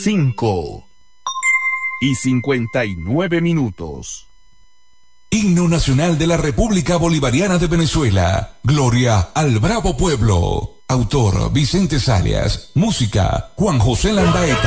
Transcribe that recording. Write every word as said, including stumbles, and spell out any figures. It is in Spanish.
cinco y cincuenta y nueve minutos. Himno Nacional de la República Bolivariana de Venezuela. Gloria al bravo pueblo. Autor Vicente Salias. Música Juan José Landaeta.